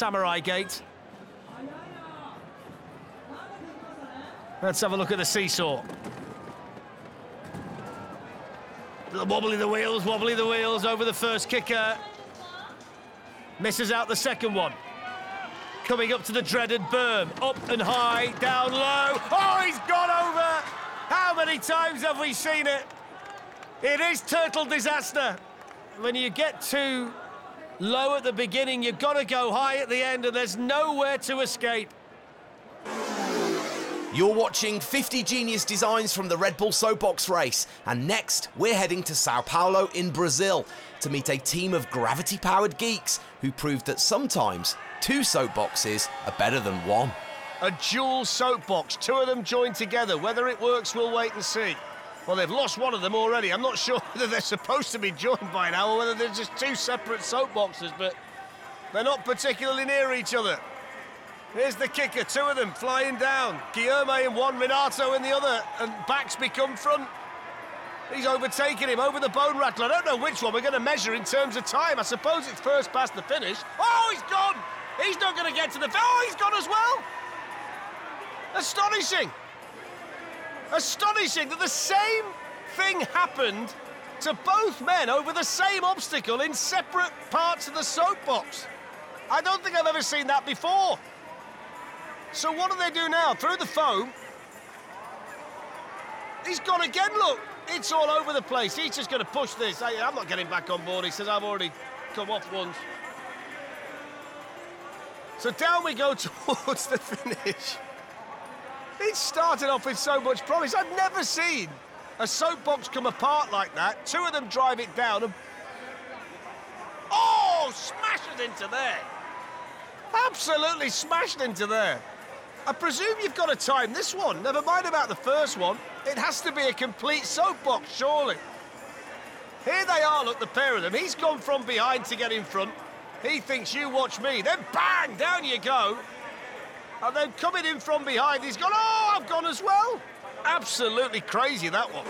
Samurai Gate. Let's have a look at the seesaw. Wobbly the wheels over the first kicker. Misses out the second one. Coming up to the dreaded berm. Up and high, down low. Oh, he's gone over! How many times have we seen it? It is turtle disaster. When you get too low at the beginning, you've got to go high at the end, and there's nowhere to escape. You're watching 50 Genius Designs from the Red Bull Soapbox race, and next we're heading to Sao Paulo in Brazil to meet a team of gravity-powered geeks who proved that sometimes 2 soapboxes are better than 1. A dual soapbox, 2 of them joined together. Whether it works, we'll wait and see. Well, they've lost one of them already. I'm not sure whether they're supposed to be joined by now or whether they're just 2 separate soapboxes, but they're not particularly near each other. Here's the kicker, 2 of them flying down. Guilherme in one, Renato in the other, and backs become front. He's overtaken him over the bone rattler. I don't know which one we're going to measure in terms of time. I suppose it's first past the finish. Oh, he's gone! He's not going to get to the... Oh, he's gone as well! Astonishing! Astonishing that the same thing happened to both men over the same obstacle in separate parts of the soapbox. I don't think I've ever seen that before. So what do they do now? Through the foam. He's gone again, look. It's all over the place. He's just going to push this. I'm not getting back on board. He says, I've already come off once. So down we go towards the finish. It started off with so much promise. I've never seen a soapbox come apart like that. 2 of them drive it down and... Oh, smashes into there. Absolutely smashed into there. I presume you've got to time this one. Never mind about the first one. It has to be a complete soapbox, surely. Here they are, look, the pair of them. He's gone from behind to get in front. He thinks, you watch me. Then bang, down you go. And then coming in from behind, he's gone, oh, I've gone as well. Absolutely crazy, that one.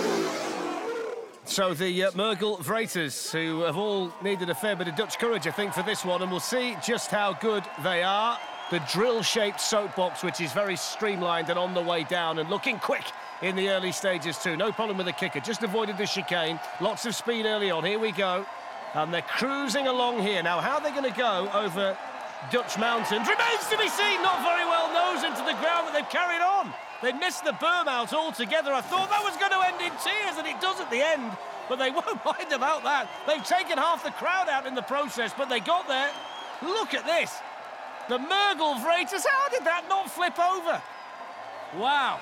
So the Mergel Vreters, who have all needed a fair bit of Dutch courage, I think, for this one, and we'll see just how good they are. The drill-shaped soapbox, which is very streamlined and on the way down and looking quick in the early stages too. No problem with the kicker, just avoided the chicane. Lots of speed early on. Here we go. And they're cruising along here. Now, how are they going to go over Dutch mountains remains to be seen. Not very well nose into the ground, but they've carried on. They missed the berm out altogether. I thought that was going to end in tears, and it does at the end. But they won't mind about that. They've taken half the crowd out in the process, but they got there. Look at this. The Mergel Vreters, how did that not flip over? Wow.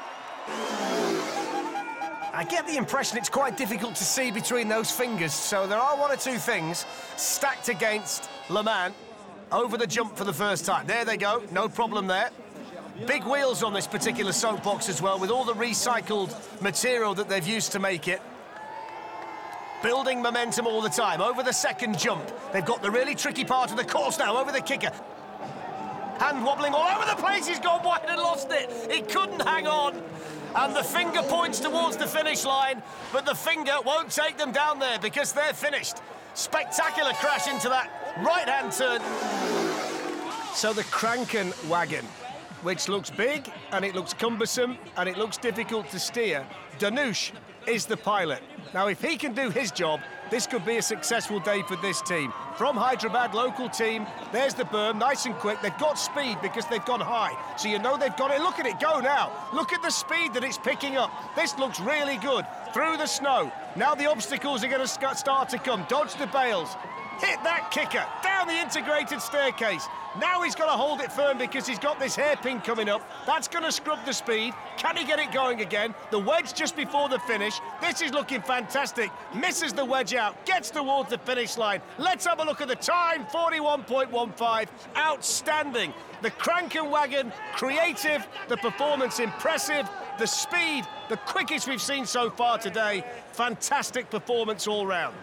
I get the impression it's quite difficult to see between those fingers, so there are 1 or 2 things stacked against Le Mans over the jump for the first time. There they go, no problem there. Big wheels on this particular soapbox as well, with all the recycled material that they've used to make it. Building momentum all the time. Over the second jump, they've got the really tricky part of the course now, over the kicker. Hand wobbling all over the place, he's gone wide and lost it. He couldn't hang on. And the finger points towards the finish line, but the finger won't take them down there because they're finished. Spectacular crash into that right-hand turn. So the Krankenwagen, which looks big, and it looks cumbersome, and it looks difficult to steer. Danush is the pilot. Now, if he can do his job, this could be a successful day for this team. From Hyderabad, local team, there's the berm, nice and quick. They've got speed because they've gone high. So you know they've got it. Look at it go now. Look at the speed that it's picking up. This looks really good. Through the snow. Now the obstacles are going to start to come. Dodge the bales. Hit that kicker. Down the integrated staircase. Now he's got to hold it firm because he's got this hairpin coming up. That's going to scrub the speed. Can he get it going again? The wedge just before the finish. This is looking fantastic. Misses the wedge out. Gets towards the finish line. Let's have a look at the time. 41.15. Outstanding. The Krankenwagen, creative. The performance, impressive. The speed, the quickest we've seen so far today. Fantastic performance all round.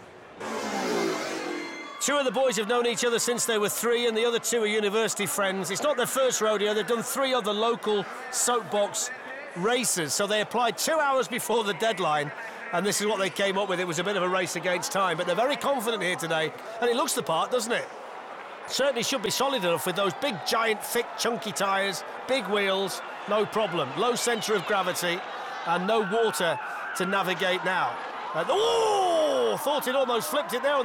2 of the boys have known each other since they were 3, and the other 2 are university friends. It's not their first rodeo. They've done 3 other local soapbox races, so they applied 2 hours before the deadline, and this is what they came up with. It was a bit of a race against time, but they're very confident here today, and it looks the part, doesn't it? Certainly should be solid enough with those big, giant, thick, chunky tyres, big wheels, no problem. Low centre of gravity and no water to navigate now. Oh, thought it almost flipped it there on